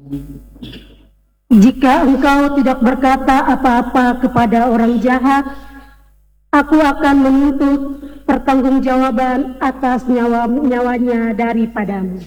Jika engkau tidak berkata apa-apa kepada orang jahat, aku akan menuntut pertanggungjawaban atas nyawanya daripadamu.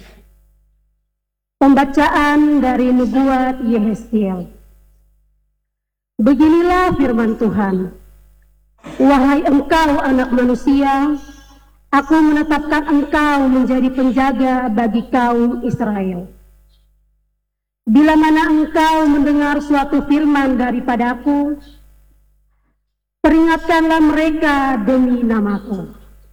Pembacaan dari Nubuat Yehezkiel. Beginilah firman Tuhan. Wahai engkau anak manusia, aku menetapkan engkau menjadi penjaga bagi kaum Israel. Bila mana engkau mendengar suatu firman daripadaku, peringatkanlah mereka demi namaku.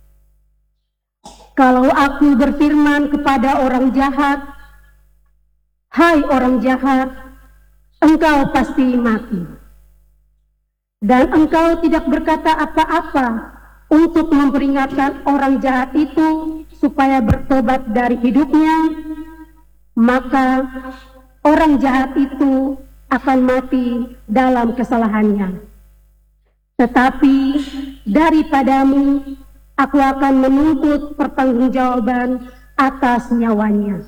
Kalau aku berfirman kepada orang jahat, hai orang jahat, engkau pasti mati. Dan engkau tidak berkata apa-apa untuk memperingatkan orang jahat itu supaya bertobat dari hidupnya, maka orang jahat itu akan mati dalam kesalahannya. Tetapi daripadamu aku akan menuntut pertanggungjawaban atas nyawanya.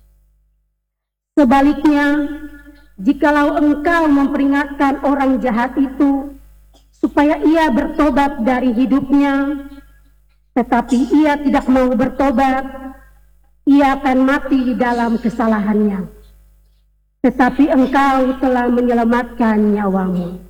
Sebaliknya, jikalau engkau memperingatkan orang jahat itu supaya ia bertobat dari hidupnya, tetapi ia tidak mau bertobat, ia akan mati dalam kesalahannya. Tetapi engkau telah menyelamatkan nyawamu.